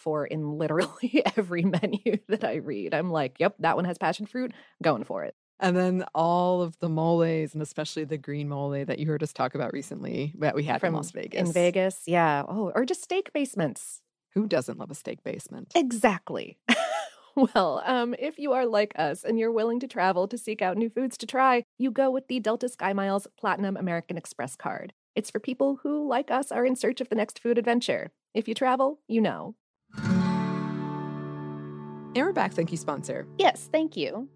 for in literally every menu that I read. I'm like, "Yep, that one has passion fruit, going for it." And then all of the moles, and especially the green mole that you heard us talk about recently that we had in Las From in Vegas. Vegas, yeah. Oh, or just steak basements. Who doesn't love a steak basement? Exactly. Well, if you are like us and you're willing to travel to seek out new foods to try, you go with the Delta SkyMiles Platinum American Express card. It's for people who, like us, are in search of the next food adventure. If you travel, you know. And we're back. Thank you, sponsor. Yes, thank you.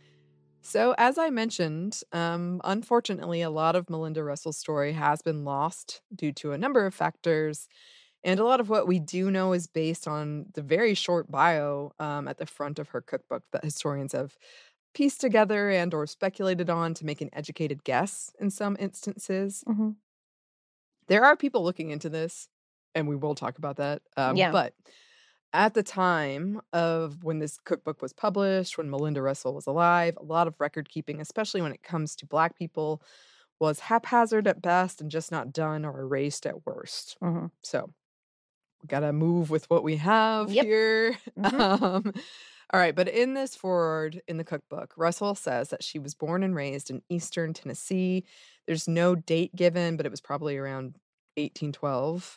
So, as I mentioned, unfortunately, a lot of Melinda Russell's story has been lost due to a number of factors. And a lot of what we do know is based on the very short bio at the front of her cookbook that historians have pieced together and or speculated on to make an educated guess in some instances. Mhm. There are people looking into this, and we will talk about that. Yeah. But at the time of when this cookbook was published, when Melinda Russell was alive, a lot of record keeping, especially when it comes to Black people, was haphazard at best and just not done or erased at worst. Mhm. So we gotta move with what we have Yep. here. Mhm. Um, all right, but in this forward in the cookbook, Russell says that she was born and raised in Eastern Tennessee. There's no date given, but it was probably around 1812.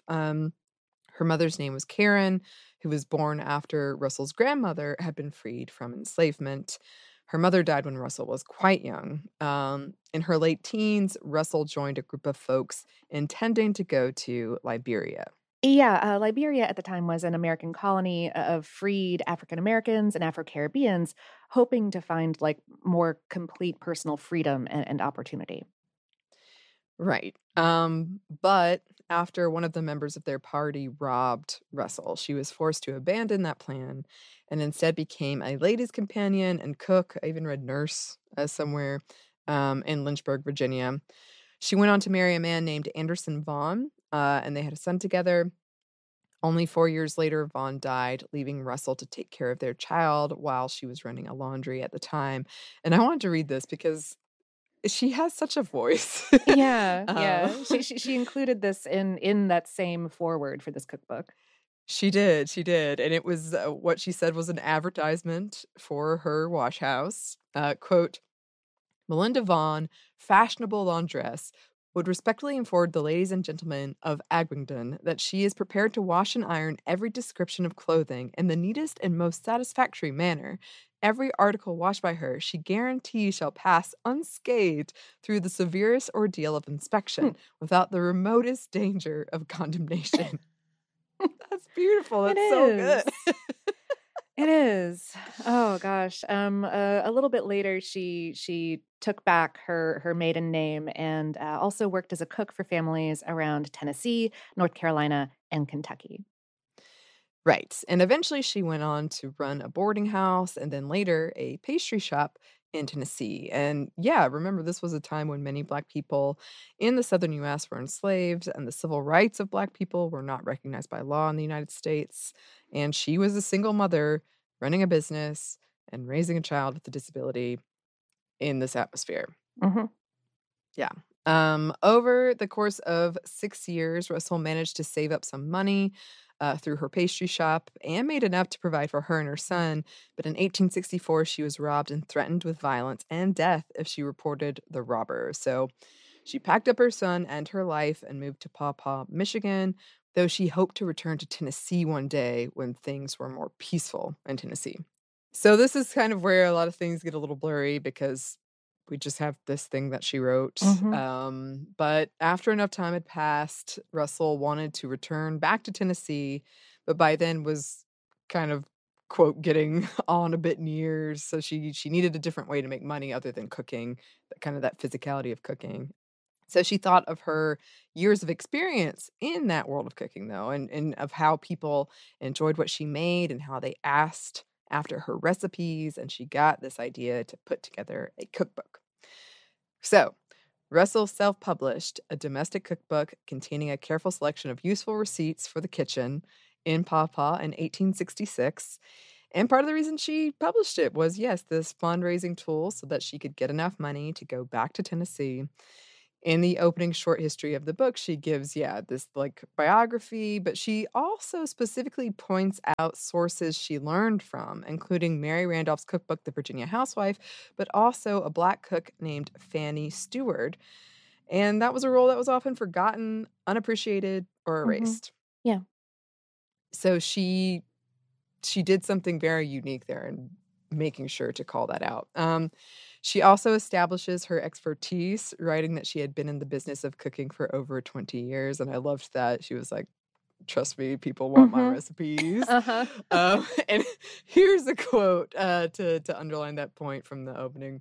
Her mother's name was Karen, who was born after Russell's grandmother had been freed from enslavement. Her mother died when Russell was quite young. In her late teens, Russell joined a group of folks intending to go to Liberia. Yeah, Liberia at the time was an American colony of freed African Americans and Afro Caribbeans hoping to find like more complete personal freedom and opportunity. Right. But after one of the members of their party robbed Russell, she was forced to abandon that plan and instead became a ladies' companion and cook. I even read nurse somewhere in Lynchburg, Virginia. She went on to marry a man named Anderson Vaughn, and they had a son together. Only 4 years later, Vaughn died, leaving Russell to take care of their child while she was running a laundry at the time. And I wanted to read this because she has such a voice. Yeah, Um, yeah. She included this in that same foreword for this cookbook. she did, and it was, what she said was an advertisement for her wash house. Quote, "Melinda Vaughn, fashionable laundress, would respectfully inform the ladies and gentlemen of Agwingdon that she is prepared to wash and iron every description of clothing in the neatest and most satisfactory manner. Every article washed by her, she guarantees shall pass unscathed through the severest ordeal of Hmm. inspection without the remotest danger of condemnation." That's beautiful. It That's so good. is. It is. Oh gosh. A little bit later, she took back her maiden name and also worked as a cook for families around Tennessee, North Carolina, and Kentucky. Right. And eventually she went on to run a boarding house and then later a pastry shop in Tennessee. And yeah, remember, this was a time when many Black people in the Southern US were enslaved and the civil rights of Black people were not recognized by law in the United States. And she was a single mother running a business and raising a child with a disability in this atmosphere. Hmm. Yeah. Over the course of 6 years, Russell managed to save up some money through her pastry shop and made enough to provide for her and her son. But in 1864, she was robbed and threatened with violence and death if she reported the robber. So she packed up her son and her life and moved to Paw Paw, Michigan, though she hoped to return to Tennessee one day when things were more peaceful in Tennessee. So this is kind of where a lot of things get a little blurry because we just have this thing that she wrote. Hmm. But after enough time had passed, Russell wanted to return back to Tennessee, but by then was kind of quote getting on a bit in years. So she needed a different way to make money other than cooking, kind of that physicality of cooking. So she thought of her years of experience in that world of cooking, though, and of how people enjoyed what she made and how they asked after her recipes. And she got this idea to put together a cookbook. So Russell self published a domestic cookbook containing a careful selection of useful receipts for the kitchen in Pawpaw in 1866. And part of the reason she published it was, yes, this fundraising tool so that she could get enough money to go back to Tennessee. In the opening short history of the book, she gives, yeah, this like biography, but she also specifically points out sources she learned from, including Mary Randolph's cookbook, The Virginia Housewife, but also a black cook named Fanny Stewart. And that was a role that was often forgotten, unappreciated, or Hmm. erased. Yeah. So she did something very unique there and making sure to call that out. She also establishes her expertise, writing that she had been in the business of cooking for over 20 years. And I loved that. She was like, trust me, people want my Hmm. recipes. Uh-huh. And here's a quote to underline that point from the opening.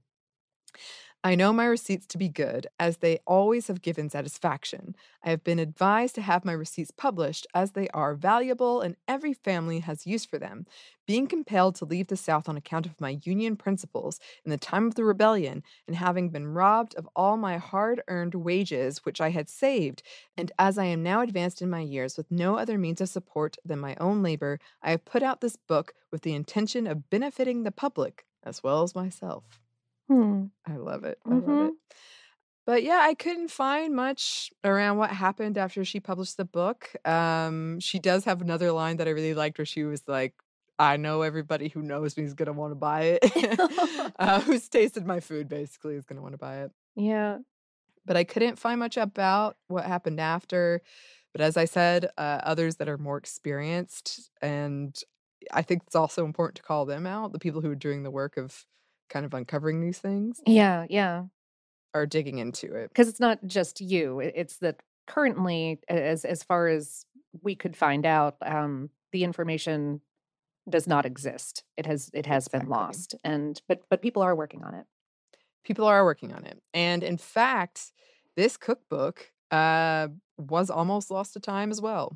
I know my receipts to be good, as they always have given satisfaction. I have been advised to have my receipts published, as they are valuable and every family has use for them. Being compelled to leave the South on account of my Union principles in the time of the rebellion, and having been robbed of all my hard earned wages which I had saved, and as I am now advanced in my years with no other means of support than my own labor, I have put out this book with the intention of benefiting the public as well as myself. Hmm. I love it, I love it. Hmm. But, yeah, I couldn't find much around what happened after she published the book. She does have another line that I really liked where she was like, "I know everybody who knows me is gonna wanna buy it." Who's tasted my food basically is gonna wanna buy it. Yeah. But I couldn't find much about what happened after. But as I said, others that are more experienced, and I think it's also important to call them out, the people who are doing the work of kind of uncovering these things Yeah. Yeah. are digging into it. 'Cause it's not just you, it's that currently, as far as we could find out, the information does not exist. It has been Exactly. lost, and but people are working on it. People are working on it, and in fact, this cookbook, was almost lost to time as well.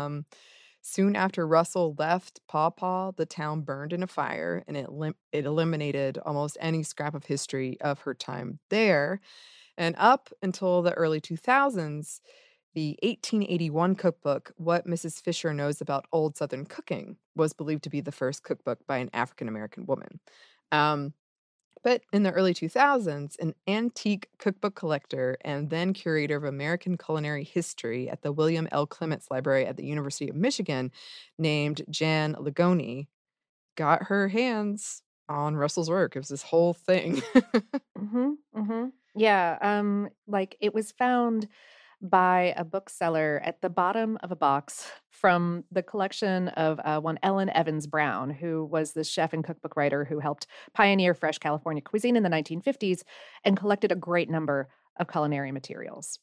Soon after Russell left Paw Paw, the town burned in a fire, and it eliminated almost any scrap of history of her time there, and up until the early 2000s, the 1881 cookbook, What Mrs. Fisher Knows About Old Southern Cooking, was believed to be the first cookbook by an African American woman. Um, but in the early 2000s, an antique cookbook collector and then curator of American culinary history at the William L. Clements Library at the University of Michigan, named Jan Ligoni, got her hands on Russell's work. It was this whole thing. Mhm, mhm. Yeah, like, it was found by a bookseller at the bottom of a box from the collection of, one Ellen Evans Brown, who was the chef and cookbook writer who helped pioneer fresh California cuisine in the 1950s and collected a great number of culinary materials.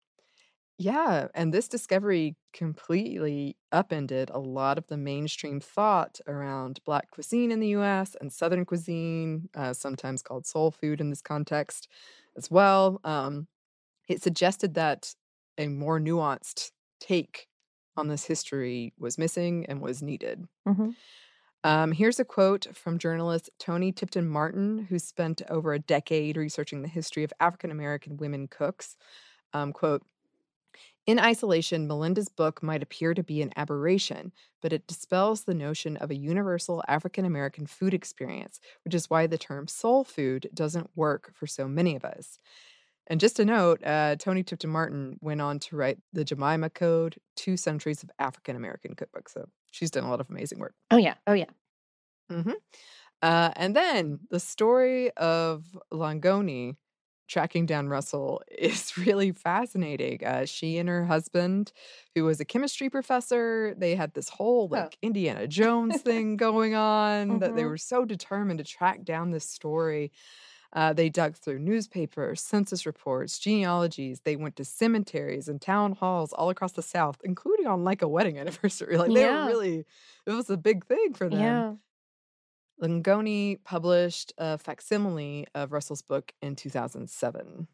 Yeah, and this discovery completely upended a lot of the mainstream thought around Black cuisine in the US and Southern cuisine, sometimes called soul food in this context as well. It suggested that a more nuanced take on this history was missing and was needed. Mhm. Here's a quote from journalist Tony Tipton Martin, who spent over a decade researching the history of African American women cooks. Quote, in isolation, Melinda's book might appear to be an aberration, but it dispels the notion of a universal African American food experience, which is why the term soul food doesn't work for so many of us. And just a note, Tony Tipton Martin went on to write the Jemima Code, 2 centuries of African American cookbooks. So she's done a lot of amazing work. Oh, yeah. Oh, yeah. Hmm. And then the story of Langoni tracking down Russell is really fascinating. She and her husband, who was a chemistry professor, they had this whole Huh. like Indiana Jones thing going on that they Mhm. were so determined to track down this story. They dug through newspapers, census reports, genealogies. They went to cemeteries and town halls all across the South, including on like a wedding anniversary. Like they were Yeah. really, it was a big thing for them. Yeah. Langoni published a facsimile of Russell's book in 2007.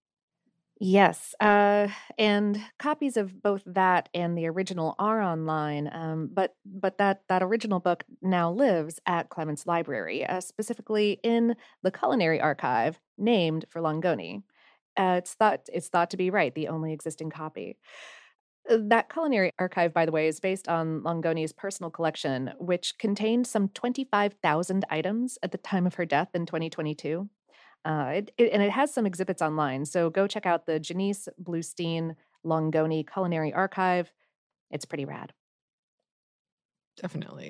Yes, and copies of both that and the original are online, but that original book now lives at Clements Library, specifically in the culinary archive named for Langoni. It's thought to be right, the only existing copy. That culinary archive, by the way, is based on Langoni's personal collection, which contained some 25,000 items at the time of her death in 2022. And it has some exhibits online. So go check out the Janice Bluestein Longoni Culinary Archive. It's pretty rad. Definitely.